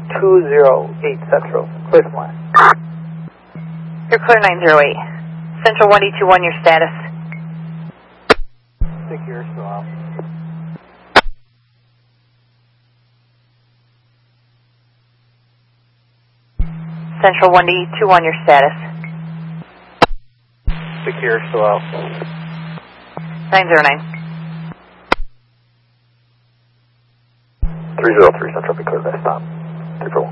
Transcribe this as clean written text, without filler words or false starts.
208 Central. Clear from line. You're clear 908. Central 1D21, your status. Secure, still out. Central 1D21, your status. Secure, still out. 909. 303 Central, be clear this time. 241.